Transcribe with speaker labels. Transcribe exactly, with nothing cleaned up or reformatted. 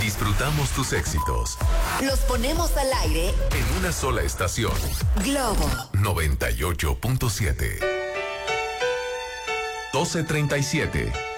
Speaker 1: Disfrutamos tus éxitos.
Speaker 2: Los ponemos al aire
Speaker 1: En una sola estación.
Speaker 2: Globo
Speaker 1: noventa y ocho punto siete. doce treinta y siete.